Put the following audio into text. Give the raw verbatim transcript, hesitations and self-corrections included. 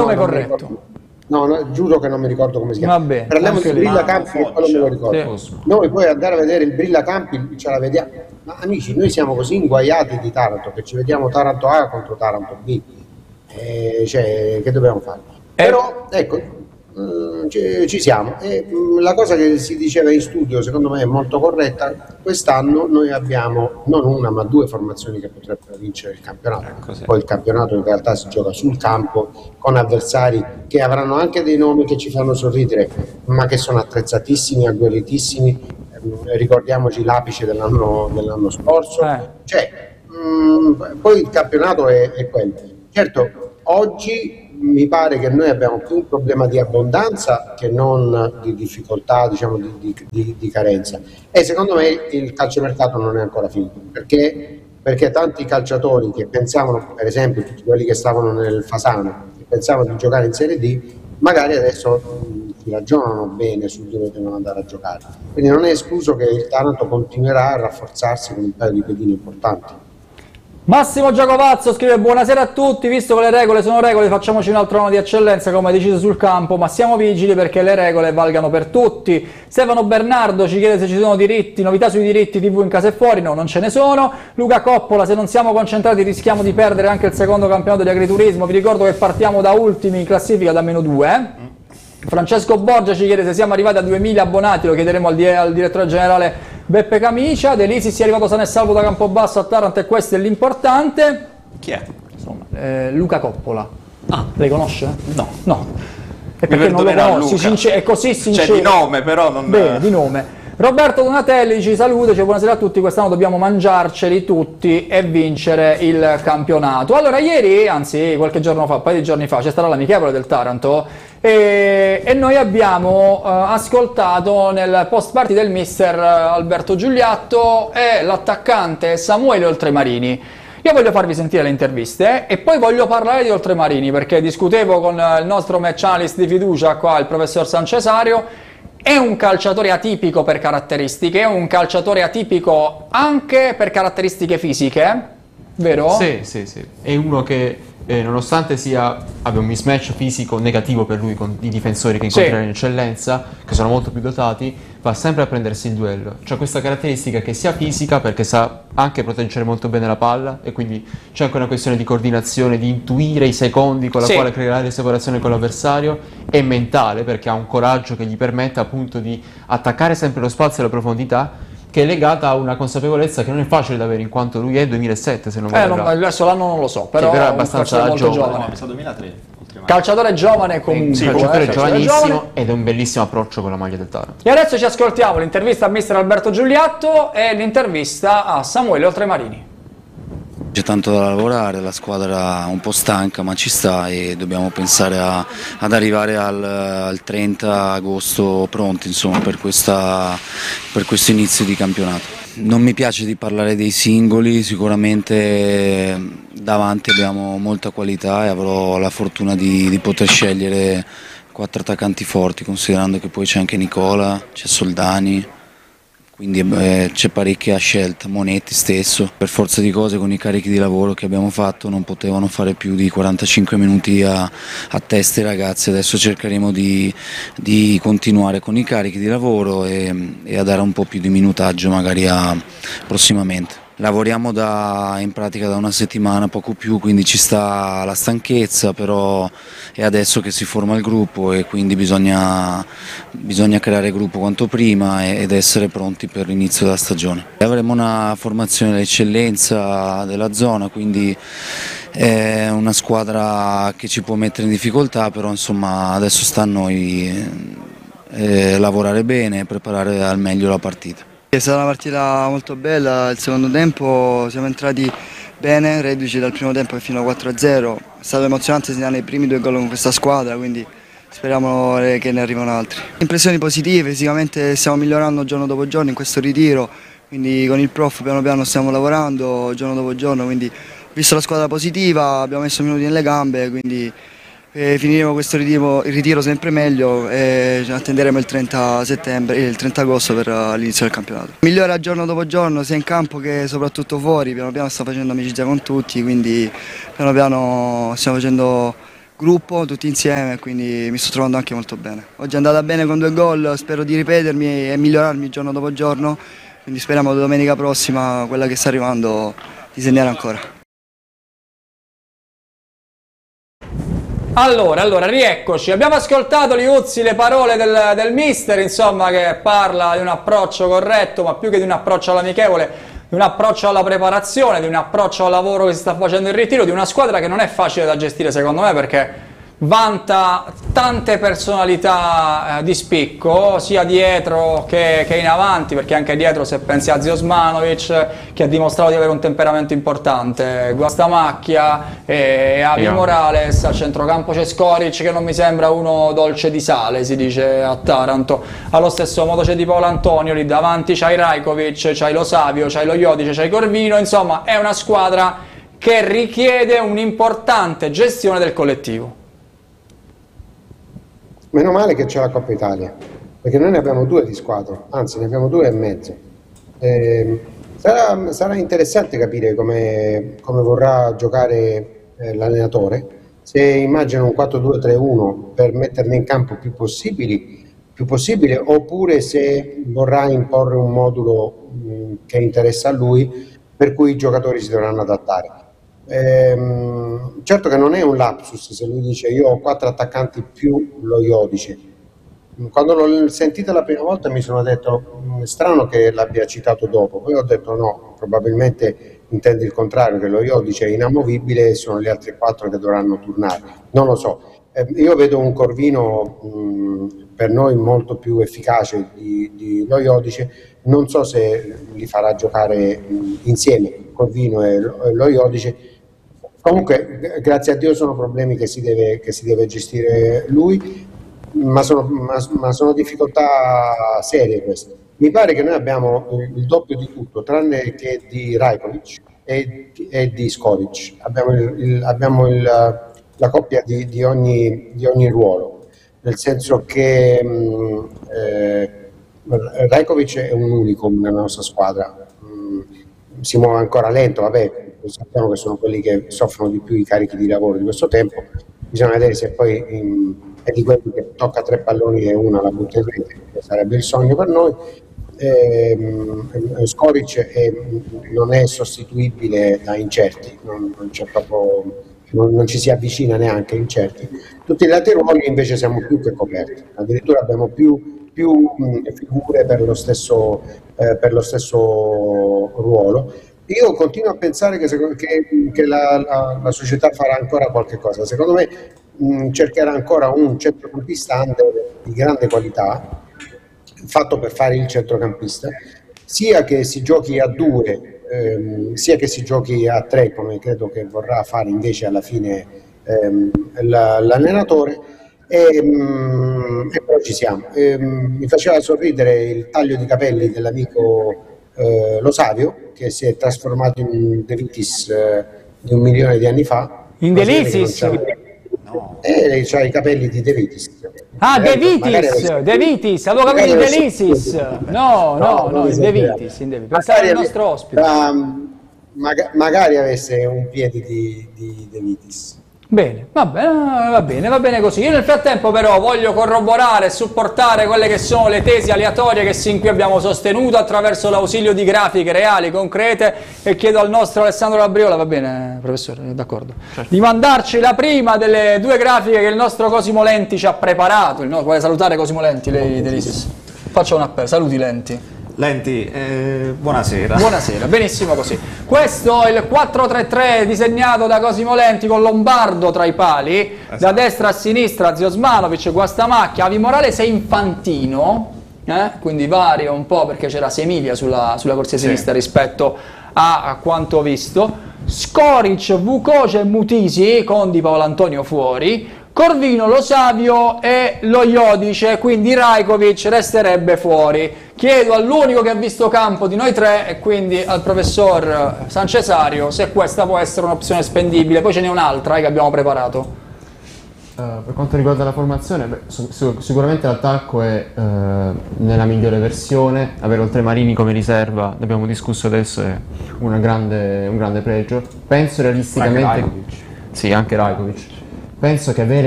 nome corretto. No, no, giuro che non mi ricordo come si chiama. Vabbè, parliamo di Brilla Campi, che quello me lo ricordo. Sì. Noi poi andare a vedere il Brilla Campi ce la vediamo. Ma amici, noi siamo così inguaiati di Taranto che ci vediamo Taranto A contro Taranto B. Eh, cioè, che dobbiamo fare? Eh. Però, ecco, mh, ci, ci siamo. E, mh, la cosa che si diceva in studio, secondo me, è molto corretta. Quest'anno noi abbiamo non una, ma due formazioni che potrebbero vincere il campionato. Ecco, sì. Poi il campionato in realtà si gioca sul campo con avversari che avranno anche dei nomi che ci fanno sorridere, ma che sono attrezzatissimi, agguerritissimi. Ricordiamoci l'Apice dell'anno, dell'anno scorso. Eh. Cioè, mh, poi il campionato è, è quello. Certo, oggi mi pare che noi abbiamo più un problema di abbondanza che non di difficoltà, diciamo di, di, di, di carenza, e secondo me il calciomercato non è ancora finito, perché, perché tanti calciatori che pensavano, per esempio tutti quelli che stavano nel Fasano, che pensavano di giocare in Serie D, magari adesso mh, si ragionano bene su dove devono andare a giocare, quindi non è escluso che il Taranto continuerà a rafforzarsi con un paio di pedine importanti. Massimo Giacovazzo scrive: buonasera a tutti, visto che le regole sono regole facciamoci un altro anno di eccellenza come deciso sul campo, ma siamo vigili perché le regole valgano per tutti. Stefano Bernardo ci chiede se ci sono diritti, novità sui diritti tivù in casa e fuori. No, non ce ne sono. Luca Coppola: se non siamo concentrati rischiamo di perdere anche il secondo campionato di agriturismo, vi ricordo che partiamo da ultimi in classifica, da meno due. Francesco Borgia ci chiede se siamo arrivati a duemila abbonati, lo chiederemo al, di al direttore generale Beppe Camicia. De Lisi si è arrivato sano e salvo da Campobasso a Taranto e questo è l'importante. Chi è? Insomma, eh, Luca Coppola. Ah. Lei conosce? No. No. E perché non lo conosci? È così sincero. C'è di nome però non... Bene, di nome. Roberto Donatelli ci saluta, dice buonasera a tutti, quest'anno dobbiamo mangiarceli tutti e vincere il campionato. Allora ieri, anzi qualche giorno fa, un paio di giorni fa, c'è stata l'amichevole del Taranto e, e noi abbiamo uh, ascoltato nel post party del mister Alberto Giuliatto e l'attaccante Samuele Oltremarini. Io voglio farvi sentire le interviste e poi voglio parlare di Oltremarini perché discutevo con il nostro match analyst di fiducia qua, il professor San Cesario. È un calciatore atipico per caratteristiche, è un calciatore atipico anche per caratteristiche fisiche, vero? Sì, sì, sì. È uno che eh, nonostante sia abbia un mismatch fisico negativo per lui con i difensori che incontrerà sì. in eccellenza, che sono molto più dotati, va sempre a prendersi il duello. C'è questa caratteristica che sia fisica perché sa anche proteggere molto bene la palla e quindi c'è anche una questione di coordinazione, di intuire i secondi con la sì. quale creare le separazioni con l'avversario, e mentale perché ha un coraggio che gli permette appunto di attaccare sempre lo spazio e la profondità, che è legata a una consapevolezza che non è facile da avere in quanto lui è duemilasette se non eh, non, adesso l'anno non lo so, però, però è abbastanza molto giovane, giovane. duemilatré calciatore giovane comunque, sì, calciatore eh, giovanissimo giovane. Ed è un bellissimo approccio con la maglia del Taranto. E adesso ci ascoltiamo l'intervista a mister Alberto Giuliatto e l'intervista a Samuele Oltremarini. C'è tanto da lavorare, la squadra è un po' stanca ma ci sta e dobbiamo pensare a, ad arrivare al, al trenta agosto pronti insomma, per, questa, per questo inizio di campionato. Non mi piace di parlare dei singoli, sicuramente davanti abbiamo molta qualità e avrò la fortuna di, di poter scegliere quattro attaccanti forti, considerando che poi c'è anche Nicola, c'è Soldani. Quindi eh, c'è parecchia scelta, Monetti stesso. Per forza di cose con i carichi di lavoro che abbiamo fatto non potevano fare più di quarantacinque minuti a, a testa i ragazzi, adesso cercheremo di, di continuare con i carichi di lavoro e, e a dare un po' più di minutaggio magari a, prossimamente. Lavoriamo da, in pratica da una settimana, poco più, quindi ci sta la stanchezza, però è adesso che si forma il gruppo e quindi bisogna, bisogna creare gruppo quanto prima ed essere pronti per l'inizio della stagione. Avremo una formazione d'eccellenza della zona, quindi è una squadra che ci può mettere in difficoltà, però insomma adesso sta a noi eh, lavorare bene e preparare al meglio la partita. È stata una partita molto bella, il secondo tempo siamo entrati bene, reduci dal primo tempo fino a quattro a zero, è stato emozionante segnare i primi due gol con questa squadra, quindi speriamo che ne arrivino altri. Impressioni positive, fisicamente stiamo migliorando giorno dopo giorno in questo ritiro, quindi con il prof piano piano stiamo lavorando giorno dopo giorno, quindi ho visto la squadra positiva, abbiamo messo minuti nelle gambe, quindi E finiremo questo ritiro, il ritiro sempre meglio e attenderemo il trenta settembre, il trenta agosto per l'inizio del campionato. Migliora giorno dopo giorno sia in campo che soprattutto fuori, piano piano sta facendo amicizia con tutti, quindi piano piano stiamo facendo gruppo, tutti insieme, quindi mi sto trovando anche molto bene. Oggi è andata bene con due gol, spero di ripetermi e migliorarmi giorno dopo giorno, quindi speriamo domenica prossima, quella che sta arrivando, di segnare ancora. Allora, allora, rieccoci. Abbiamo ascoltato, Liuzzi, le parole del, del mister, insomma, che parla di un approccio corretto, ma più che di un approccio all'amichevole, di un approccio alla preparazione, di un approccio al lavoro che si sta facendo in ritiro, di una squadra che non è facile da gestire, secondo me, perché vanta tante personalità eh, di spicco, sia dietro che, che in avanti, perché anche dietro, se pensi a Ziosmanovic, che ha dimostrato di avere un temperamento importante, Guastamacchia, e Avi Yeah. Morales, a centrocampo c'è Skoric, che non mi sembra uno dolce di sale, si dice a Taranto, allo stesso modo c'è Di Paolo Antonio, lì davanti c'hai Rajkovic, c'hai lo Savio, c'hai lo Jodic, c'hai Corvino, insomma è una squadra che richiede un'importante gestione del collettivo. Meno male che c'è la Coppa Italia, perché noi ne abbiamo due di squadre, anzi ne abbiamo due e mezzo. Eh, sarà, sarà interessante capire come, come vorrà giocare eh, l'allenatore, se immagina un quattro due tre uno per metterne in campo più possibili, più possibile, oppure se vorrà imporre un modulo mh, che interessa a lui, per cui i giocatori si dovranno adattare. Ehm, certo che non è un lapsus se lui dice io ho quattro attaccanti più lo Jodic. Quando l'ho sentita la prima volta mi sono detto "Mh, strano che l'abbia citato dopo", poi ho detto no, probabilmente intende il contrario, che lo Jodic è inamovibile e sono gli altri quattro che dovranno turnare, non lo so. Eh, io vedo un Corvino mh, per noi molto più efficace di, di lo Jodic, non so se li farà giocare mh, insieme Corvino e lo, e lo Jodic. Comunque, grazie a Dio sono problemi che si deve, che si deve gestire lui, ma sono, ma, ma sono difficoltà serie queste. Mi pare che noi abbiamo il, il doppio di tutto, tranne che di Rajkovic e, e di Skoric. Abbiamo, il, il, abbiamo il, la coppia di, di, ogni, di ogni ruolo, nel senso che mh, eh, Rajkovic è un unicum nella nostra squadra. Mh, si muove ancora lento, vabbè, sappiamo che sono quelli che soffrono di più i carichi di lavoro di questo tempo, bisogna vedere se poi in, è di quelli che tocca tre palloni e una la butta in rete, che sarebbe il sogno per noi. Ehm, Skoric è, non è sostituibile da incerti, non, non, c'è proprio, non, non ci si avvicina neanche incerti. Tutti gli altri ruoli invece siamo più che coperti, addirittura abbiamo più, più mh, figure per lo stesso, eh, per lo stesso ruolo. Io continuo a pensare che, che, che la, la, la società farà ancora qualche cosa. Secondo me mh, cercherà ancora un centrocampista under di grande qualità, fatto per fare il centrocampista, sia che si giochi a due, ehm, sia che si giochi a tre, come credo che vorrà fare invece alla fine ehm, la, l'allenatore. E, mh, e poi ci siamo. E, mh, mi faceva sorridere il taglio di capelli dell'amico eh, Lo Savio, che si è trasformato in De Vitis eh, di un milione di anni fa. In De Vitis? No. Eh, c'ha i capelli di De Vitis. Ah, eh, De Vitis, De Vitis, avevo capito De Vitis. No, no, no, no De Vitis, in De Vitis. Pensavo al nostro ospite. Um, maga- magari avesse un piede di, di De Vitis. Bene, va bene, va bene, va bene così. Io nel frattempo però voglio corroborare e supportare quelle che sono le tesi aleatorie che sin qui abbiamo sostenuto attraverso l'ausilio di grafiche reali, concrete, e chiedo al nostro Alessandro Labriola, va bene professore, d'accordo, certo, di mandarci la prima delle due grafiche che il nostro Cosimo Lenti ci ha preparato. No, vuole salutare Cosimo Lenti, lei Delisis? Faccia un appello, saluti Lenti. Lenti, eh, buonasera. Buonasera, benissimo così. Questo è il quattro tre tre disegnato da Cosimo Lenti con Lombardo tra i pali, esatto, da destra a sinistra Ziosmanovic, Guastamacchia, Avi Morales e Infantino, eh? Quindi vario un po' perché c'era Semilia sulla, sulla corsia sì, sinistra rispetto a, a quanto visto, Skoric, Vukoce e Mutisi con Di Paolo Antonio fuori, Corvino, Lo Savio e lo Jodic, quindi Rajkovic resterebbe fuori. Chiedo all'unico che ha visto campo di noi tre e quindi al professor San Cesario se questa può essere un'opzione spendibile. Poi ce n'è un'altra eh, che abbiamo preparato. Uh, per quanto riguarda la formazione, beh, su- sicuramente l'attacco è uh, nella migliore versione. Avere Oltremarini come riserva, ne abbiamo discusso adesso, è una grande, un grande pregio. Penso realisticamente... Anche Rajkovic. Sì, anche Rajkovic. penso che avere